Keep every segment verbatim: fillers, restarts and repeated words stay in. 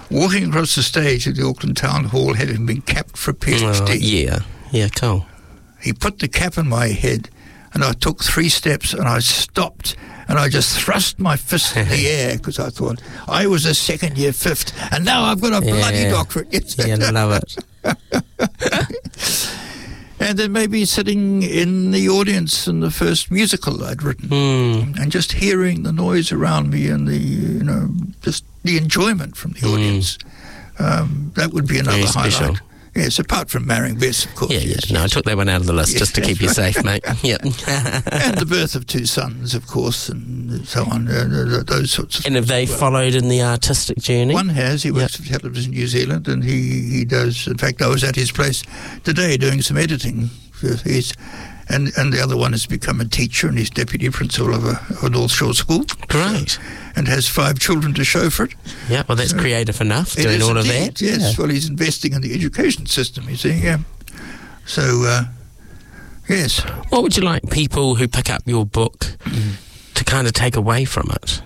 walking across the stage at the Auckland Town Hall, having been capped for a PhD. Oh, yeah, yeah, cool. He put the cap on my head, and I took three steps, and I stopped, and I just thrust my fist in the air because I thought I was a second-year fifth, and now I've got a yeah. bloody doctorate. Yes. Yeah, love it. And then maybe sitting in the audience in the first musical I'd written, mm. and just hearing the noise around me and the, you know, just the enjoyment from the audience. Mm. Um, that would be another Very special. highlight. Yes, apart from marrying Bess, of course. Yeah, yeah. Yes, no, yes. I took that one out of the list yes, just to keep you safe, mate. Yep. And the birth of two sons, of course, and so on, uh, those sorts of And have they well, followed in the artistic journey? One has. He works yep. for Television New Zealand, and he, he does. In fact, I was at his place today doing some editing. He's, and, and the other one has become a teacher, and he's deputy principal of a, of a North Shore school. Great. And has five children to show for it. Yeah, well, that's so creative enough, doing all indeed, of that. Yes, yeah. well, he's investing in the education system, you see, yeah. So, uh, yes. What would you like people who pick up your book mm. to kind of take away from it?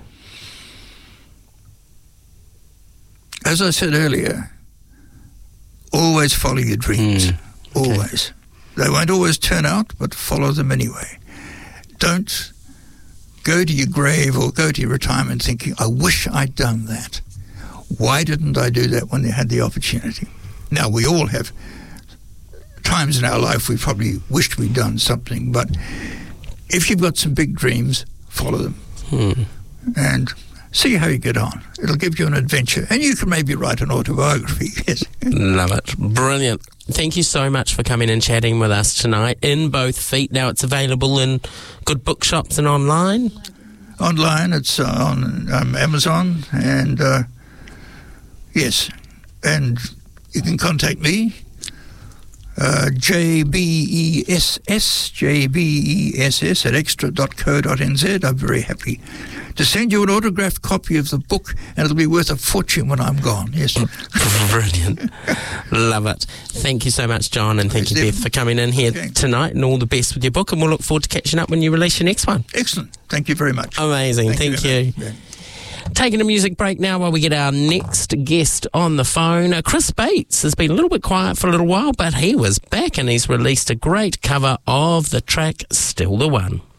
As I said earlier, always follow your dreams. Mm. Okay. Always. They won't always turn out, but follow them anyway. Don't go to your grave or go to your retirement thinking, I wish I'd done that. Why didn't I do that when they had the opportunity? Now, we all have times in our life we probably wished we'd done something, but if you've got some big dreams, follow them. Hmm. And see how you get on. It'll give you an adventure. And you can maybe write an autobiography. Yes. Love it. Brilliant. Thank you so much for coming and chatting with us tonight. In Both Feet. Now it's available in good bookshops and online? Online. It's uh, on um, Amazon. And, uh, yes. And you can contact me. Uh, J B E S S, J B E S S at extra dot co dot n z. I'm very happy to send you an autographed copy of the book, and it'll be worth a fortune when I'm gone. Yes. Brilliant. Love it. Thank you so much, John, and thank Thanks, you, Devin. Beth, for coming in here Okay. tonight, and all the best with your book, and we'll look forward to catching up when you release your next one. Excellent. Thank you very much. Amazing. Thank, Thank you. you very much. Taking a music break now while we get our next guest on the phone. Uh, Chris Bates has been a little bit quiet for a little while, but he was back and he's released a great cover of the track Still the One.